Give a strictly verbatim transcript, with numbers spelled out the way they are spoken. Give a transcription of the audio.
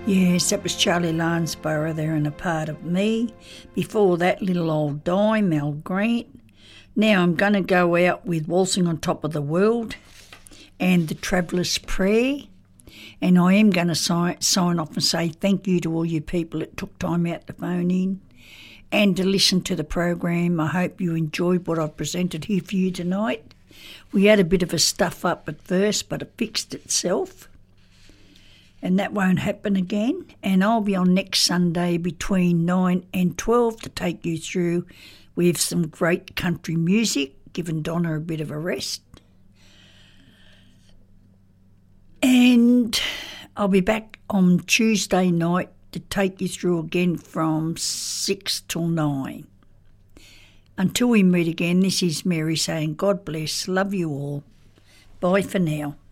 Yes, that was Charlie Lansborough there and a part of me. Before that, Little Old Die, Mel Grant. Now I'm going to go out with Waltzing on Top of the World and The Traveller's Prayer. And I am going to sign, sign off and say thank you to all you people that took time out to phone in and to listen to the program. I hope you enjoyed what I've presented here for you tonight. We had a bit of a stuff up at first, but it fixed itself. And that won't happen again. And I'll be on next Sunday between nine and twelve to take you through with some great country music, giving Donna a bit of a rest. And I'll be back on Tuesday night to take you through again from six till nine. Until we meet again, this is Mary saying God bless, love you all. Bye for now.